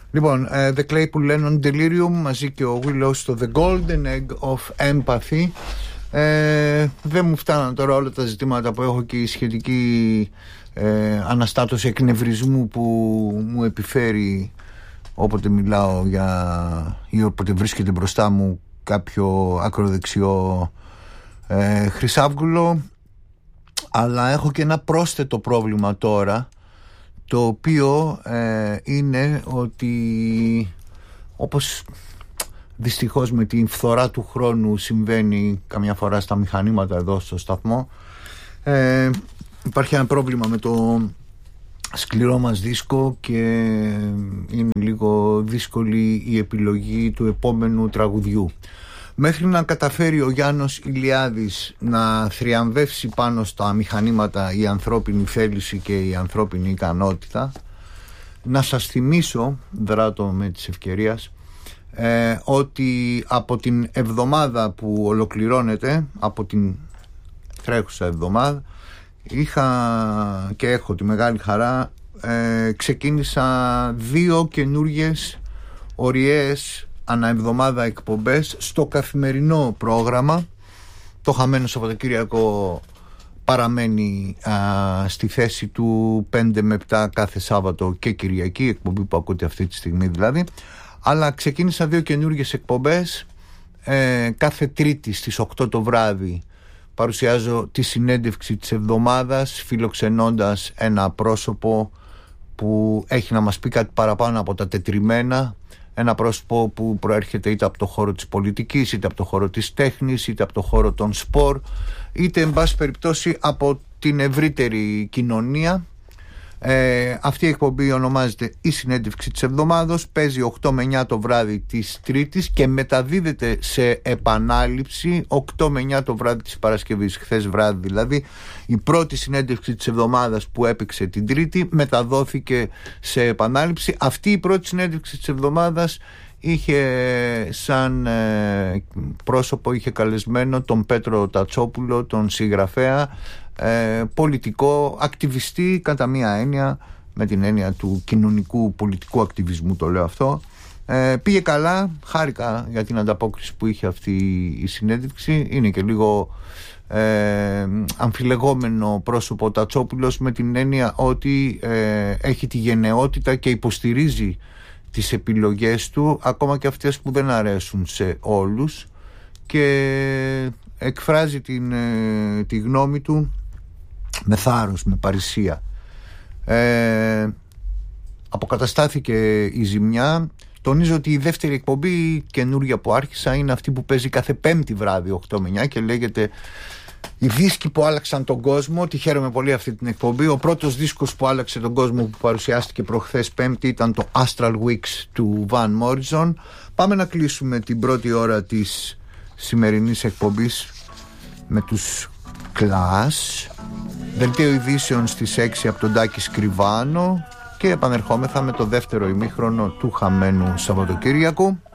Λοιπόν, The Claypool Lennon Delirium μαζί και ο Willow στο The Golden Egg of Empathy. Δεν μου φτάναν τώρα όλα τα ζητήματα που έχω και η σχετική αναστάτωση εκνευρισμού που μου επιφέρει όποτε μιλάω ή όποτε βρίσκεται μπροστά μου κάποιο ακροδεξιό χρυσάβγουλο. Αλλά έχω και ένα πρόσθετο πρόβλημα τώρα, το οποίο είναι ότι, όπως δυστυχώς με την φθορά του χρόνου συμβαίνει καμιά φορά στα μηχανήματα εδώ στο σταθμό, υπάρχει ένα πρόβλημα με το σκληρό μας δίσκο και είναι λίγο δύσκολη η επιλογή του επόμενου τραγουδιού. Μέχρι να καταφέρει ο Γιάννος Ηλιάδης να θριαμβεύσει πάνω στα μηχανήματα η ανθρώπινη θέληση και η ανθρώπινη ικανότητα, να σας θυμίσω, δράτω με της ευκαιρίας, ότι από την εβδομάδα που ολοκληρώνεται, από την τρέχουσα εβδομάδα, είχα και έχω τη μεγάλη χαρά, ξεκίνησα 2 καινούργιες ωριαίες αναεβδομάδα εκπομπές στο καθημερινό πρόγραμμα. Το χαμένο Σαββατοκύριακο παραμένει στη θέση του 5 με 7 κάθε Σάββατο και Κυριακή, εκπομπή που ακούτε αυτή τη στιγμή δηλαδή. Αλλά ξεκίνησα 2 καινούργιες εκπομπές. Κάθε Τρίτη στις 8 το βράδυ παρουσιάζω τη συνέντευξη της εβδομάδας, φιλοξενώντας ένα πρόσωπο που έχει να μας πει κάτι παραπάνω από τα τετριμένα. Ένα πρόσωπο που προέρχεται είτε από το χώρο της πολιτικής, είτε από το χώρο της τέχνης, είτε από το χώρο των σπορ, είτε εν πάση περιπτώσει από την ευρύτερη κοινωνία. Αυτή η εκπομπή ονομάζεται Η Συνέντευξη της Εβδομάδος, παίζει 8 με 9 το βράδυ της Τρίτης και μεταδίδεται σε επανάληψη 8 με 9 το βράδυ της Παρασκευής. Χθες βράδυ δηλαδή η πρώτη συνέντευξη της εβδομάδας που έπαιξε την Τρίτη μεταδόθηκε σε επανάληψη. Αυτή η πρώτη συνέντευξη της εβδομάδας είχε σαν πρόσωπο, είχε καλεσμένο τον Πέτρο Τατσόπουλο, τον συγγραφέα, πολιτικό ακτιβιστή κατά μία έννοια, με την έννοια του κοινωνικού πολιτικού ακτιβισμού το λέω αυτό. Πήγε καλά, χάρηκα για την ανταπόκριση που είχε αυτή η συνέντευξη. Είναι και λίγο αμφιλεγόμενο πρόσωπο ο Τατσόπουλος, με την έννοια ότι έχει τη γενναιότητα και υποστηρίζει τις επιλογές του, ακόμα και αυτές που δεν αρέσουν σε όλους, και εκφράζει τη γνώμη του με θάρρος, με παρησία. Αποκαταστάθηκε η ζημιά. Τονίζω ότι η δεύτερη εκπομπή καινούργια που άρχισα είναι αυτή που παίζει κάθε Πέμπτη βράδυ 8 με 9 και λέγεται «Οι δίσκοι που άλλαξαν τον κόσμο». Τη χαίρομαι πολύ αυτή την εκπομπή. Ο πρώτος δίσκος που άλλαξε τον κόσμο που παρουσιάστηκε προχθές Πέμπτη ήταν το Astral Weeks του Van Morrison. Πάμε να κλείσουμε την πρώτη ώρα της σημερινής εκπομπής με τους Clash. Δελτίο ειδήσεων στις 6 από τον Τάκη Σκριβάνο και επανερχόμεθα με το δεύτερο ημίχρονο του χαμένου Σαββατοκύριακου.